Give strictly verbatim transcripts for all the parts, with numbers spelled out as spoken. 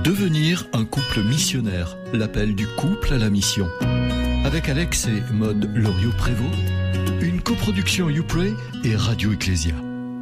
Devenir un couple missionnaire, l'appel du couple à la mission. Avec Alex et Maude Loriot-Prévost, une coproduction YouPray et Radio Ecclésia.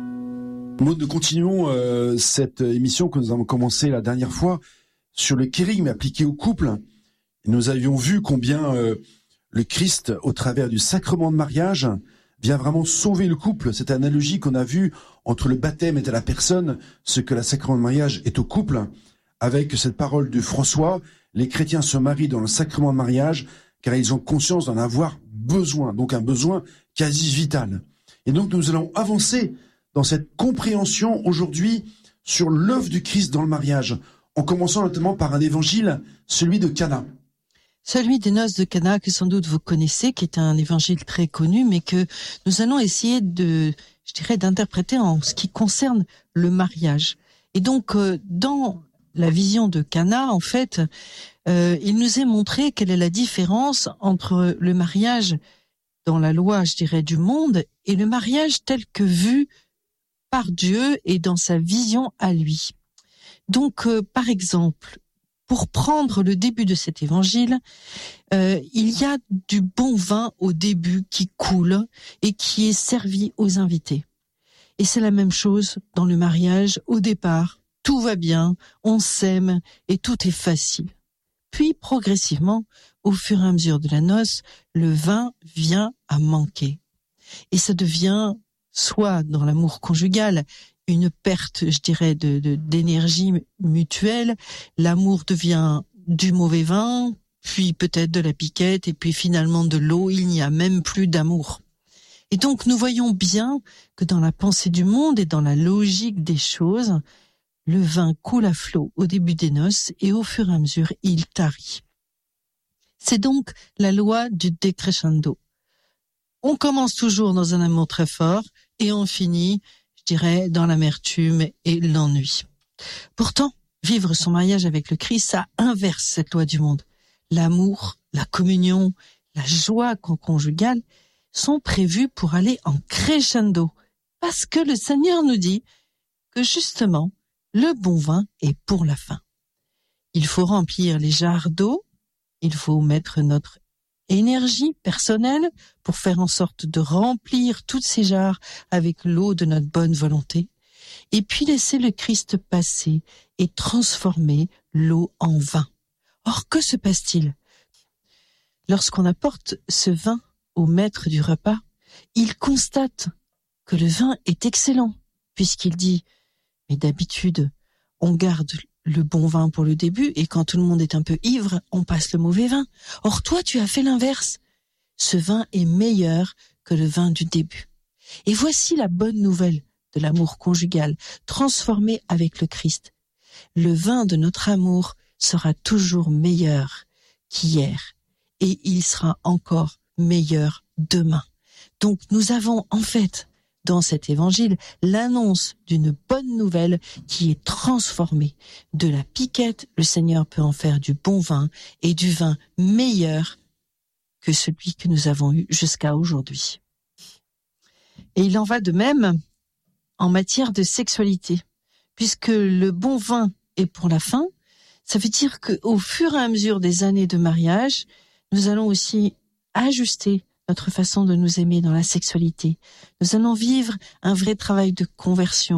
Maude, nous continuons euh, cette émission que nous avons commencé la dernière fois sur le kérigme appliqué au couple. Nous avions vu combien euh, le Christ, au travers du sacrement de mariage, vient vraiment sauver le couple. Cette analogie qu'on a vue entre le baptême et la personne, ce que le sacrement de mariage est au couple. Avec cette parole de François, les chrétiens se marient dans le sacrement de mariage car ils ont conscience d'en avoir besoin, donc un besoin quasi vital. Et donc nous allons avancer dans cette compréhension aujourd'hui sur l'œuvre du Christ dans le mariage, en commençant notamment par un évangile, celui de Cana. Celui des noces de Cana, que sans doute vous connaissez, qui est un évangile très connu, mais que nous allons essayer de, je dirais, d'interpréter en ce qui concerne le mariage. Et donc, euh, dans la vision de Cana, en fait, euh, il nous est montré quelle est la différence entre le mariage dans la loi, je dirais, du monde, et le mariage tel que vu par Dieu et dans sa vision à lui. Donc, euh, par exemple, pour prendre le début de cet évangile, euh, il y a du bon vin au début qui coule et qui est servi aux invités. Et c'est la même chose dans le mariage. Au départ, tout va bien, on s'aime et tout est facile. Puis, progressivement, au fur et à mesure de la noce, le vin vient à manquer. Et ça devient, soit dans l'amour conjugal, une perte, je dirais, de, de, d'énergie mutuelle. L'amour devient du mauvais vin, puis peut-être de la piquette, et puis finalement de l'eau. Il n'y a même plus d'amour. Et donc, nous voyons bien que dans la pensée du monde et dans la logique des choses, le vin coule à flot au début des noces et au fur et à mesure, il tarit. C'est donc la loi du décrescendo. On commence toujours dans un amour très fort et on finit, je dirais, dans l'amertume et l'ennui. Pourtant, vivre son mariage avec le Christ, ça inverse cette loi du monde. L'amour, la communion, la joie conjugale sont prévus pour aller en crescendo. Parce que le Seigneur nous dit que justement, le bon vin est pour la fin. Il faut remplir les jarres d'eau, il faut mettre notre énergie personnelle pour faire en sorte de remplir toutes ces jarres avec l'eau de notre bonne volonté, et puis laisser le Christ passer et transformer l'eau en vin. Or, que se passe-t-il? Lorsqu'on apporte ce vin au maître du repas, il constate que le vin est excellent, puisqu'il dit « Mais d'habitude, on garde le bon vin pour le début, et quand tout le monde est un peu ivre, on passe le mauvais vin. Or toi, tu as fait l'inverse. Ce vin est meilleur que le vin du début. » Et voici la bonne nouvelle de l'amour conjugal, transformé avec le Christ. Le vin de notre amour sera toujours meilleur qu'hier, et il sera encore meilleur demain. Donc nous avons en fait, dans cet évangile, l'annonce d'une bonne nouvelle qui est transformée. De la piquette, le Seigneur peut en faire du bon vin et du vin meilleur que celui que nous avons eu jusqu'à aujourd'hui. Et il en va de même en matière de sexualité, puisque le bon vin est pour la fin. Ça veut dire qu'au fur et à mesure des années de mariage, nous allons aussi ajuster notre façon de nous aimer dans la sexualité. Nous allons vivre un vrai travail de conversion.